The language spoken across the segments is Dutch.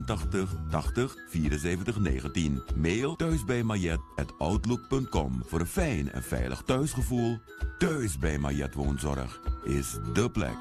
083 80 74 19. Mail thuisbijmajet@outlook.com voor een fijn en veilig thuisgevoel. Thuis bij Majet Woonzorg is dé plek.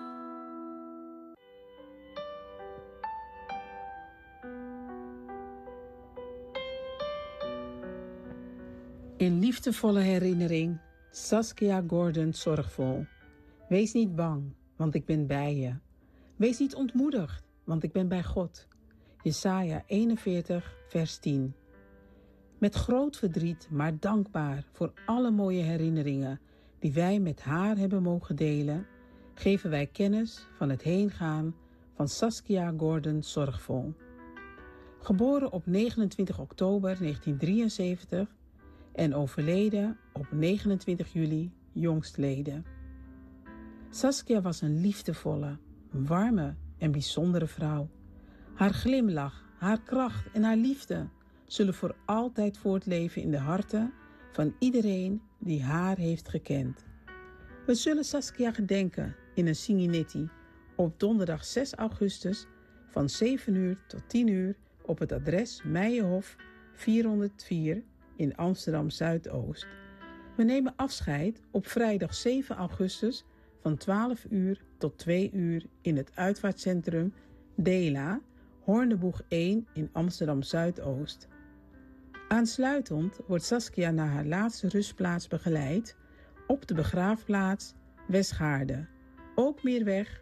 In liefdevolle herinnering, Saskia Gordon Zorgvol. Wees niet bang, want ik ben bij je. Wees niet ontmoedigd, want ik ben bij God. Jesaja 41, vers 10. Met groot verdriet, maar dankbaar voor alle mooie herinneringen die wij met haar hebben mogen delen, geven wij kennis van het heengaan van Saskia Gordon Zorgvol. Geboren op 29 oktober 1973 en overleden op 29 juli jongstleden. Saskia was een liefdevolle, warme en bijzondere vrouw. Haar glimlach, haar kracht en haar liefde zullen voor altijd voortleven in de harten van iedereen die haar heeft gekend. We zullen Saskia gedenken in een Singinetti op donderdag 6 augustus van 7 uur tot 10 uur op het adres Meijenhof 404 in Amsterdam Zuidoost. We nemen afscheid op vrijdag 7 augustus van 12 uur tot 2 uur in het uitvaartcentrum Dela, Hoorneboeg 1 in Amsterdam Zuidoost. Aansluitend wordt Saskia naar haar laatste rustplaats begeleid op de begraafplaats Westgaarde, Ookmeerweg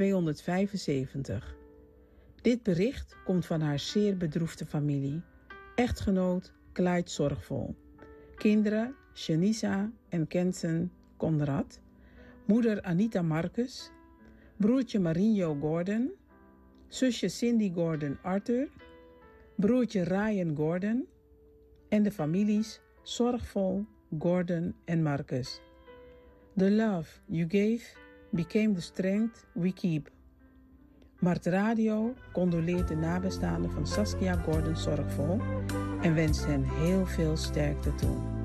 275. Dit bericht komt van haar zeer bedroefde familie, echtgenoot Clyde Zorgvol, kinderen Shanisa en Kensen Conrad, moeder Anita Marcus, broertje Marinho Gordon, zusje Cindy Gordon Arthur, broertje Ryan Gordon en de families Zorgvol, Gordon en Marcus. The love you gave became the strength we keep. Mart Radio condoleert de nabestaanden van Saskia Gordon Zorgvol en wenst hen heel veel sterkte toe.